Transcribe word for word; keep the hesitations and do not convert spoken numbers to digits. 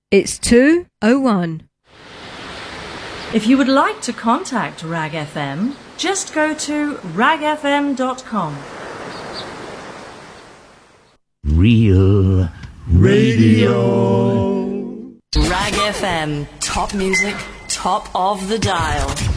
It's two oh one. If you would like to contact Rag F M, just go to rag f m dot com. Real radio. Rag F M, top music, top of the dial.